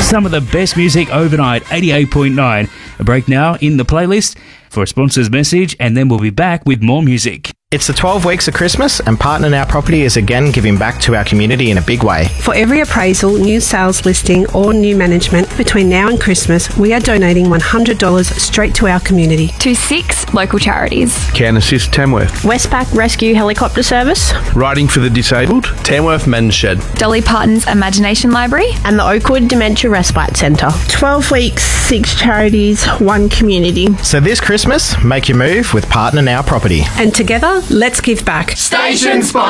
Some of the best music overnight, 88.9. A break now in the playlist for a sponsor's message, and then we'll be back with more music. It's the 12 weeks of Christmas, and Partner Now Property is again giving back to our community in a big way. For every appraisal, new sales listing or new management between now and Christmas, we are donating $100 straight to our community. To 6 local charities. Can Assist Tamworth, Westpac Rescue Helicopter Service, Riding for the Disabled, Tamworth Men's Shed, Dolly Parton's Imagination Library, and the Oakwood Dementia Respite Centre. 12 weeks, 6 charities, 1 community. So this Christmas, make your move with Partner Now Property. And together, let's give back. Station Sponsor.